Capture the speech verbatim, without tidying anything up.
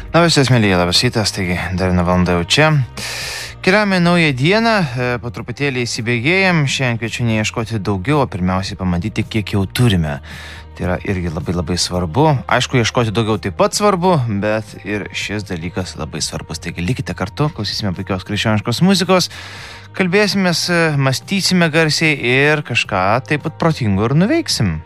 Labas, esmėlyje, labas rytas, taigi dar viena valanda jau čia. Keliame naują dieną, po truputėlį įsibėgėjam, šiandien kviečiu neieškoti daugiau, o pirmiausiai pamatyti, kiek jau turime. Tai yra irgi labai labai svarbu. Aišku, ieškoti daugiau taip pat svarbu, bet ir šis dalykas labai svarbus. Taigi likite kartu, klausysime puikios krikščioniškos muzikos, kalbėsimės, mąstysime garsiai ir kažką taip pat protingo ir nuveiksim.